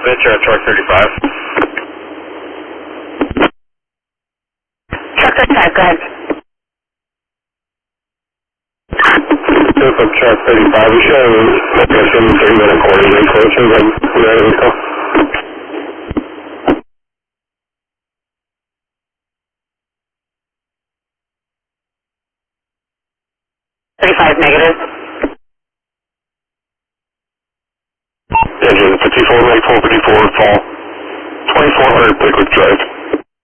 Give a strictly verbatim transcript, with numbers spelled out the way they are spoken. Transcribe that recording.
Venture at truck thirty-five. Truck thirty-five, go ahead. From truck thirty-five, we show location three minute coordinate closures and we're ready to go. thirty-five negative. Engine fifty-four, right four fifty-four, fall. twenty-four hundred, pick